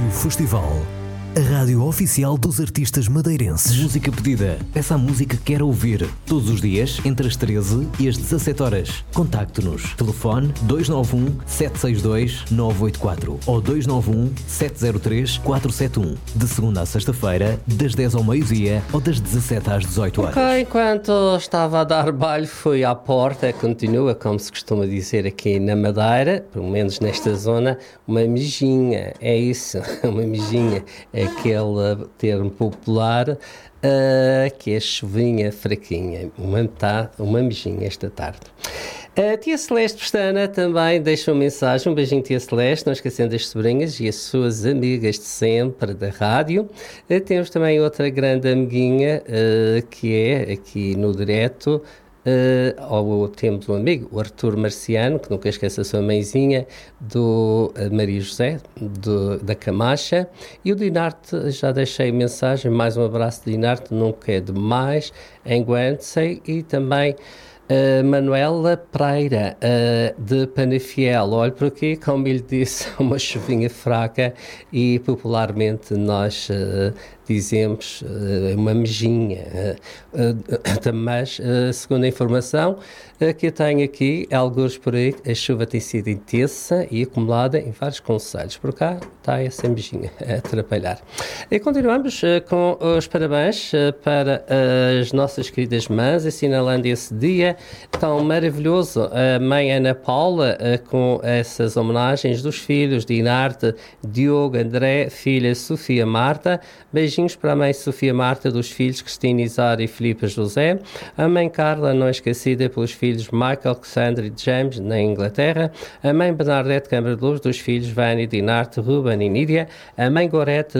Rádio Festival, a rádio oficial dos artistas madeirenses. Música pedida. Peça a música que quer ouvir. Todos os dias, entre as 13 e as 17 horas. Contacte-nos. Telefone 291-762-984 ou 291-703-471. De segunda à sexta-feira, das 10 ao meio-dia ou das 17 às 18 horas. Ok, enquanto estava a dar baile, fui à porta, continua, como se costuma dizer aqui na Madeira, pelo menos nesta zona, uma mijinha. É isso, uma mijinha. É aquele termo popular que é chuvinha fraquinha, uma mijinha esta tarde. A tia Celeste Pestana também deixa uma mensagem, um beijinho tia Celeste, não esquecendo as sobrinhas e as suas amigas de sempre da rádio. Temos também outra grande amiguinha que é aqui no direto. Temos um amigo, o Arthur Marciano, que nunca esquece a sua mãezinha, do Maria José, da Camacha, e o Dinarte, já deixei mensagem, mais um abraço de Dinarte, nunca é demais, em Guernsey, e também Manuela Pereira, de Penafiel. Olha por aqui, como ele disse, uma chuvinha fraca e popularmente nós dizemos uma mejinha. Mas, segundo a informação que eu tenho aqui, alguns por aí, a chuva tem sido intensa e acumulada em vários concelhos. Por cá está essa mejinha a atrapalhar. E continuamos com os parabéns para as nossas queridas mães, assinalando esse dia tão maravilhoso. A mãe Ana Paula, com essas homenagens dos filhos de Inarte, Diogo, André, filha Sofia Marta. Beijinhos para a mãe Sofia Marta, dos filhos Cristina, Isara e Filipe José. A mãe Carla, não esquecida, pelos filhos Michael, Cassandra e James, na Inglaterra. A mãe Bernadette Câmara de Luz, dos filhos Vânia, Dinarte, Ruben e Nídia. A mãe Gorete,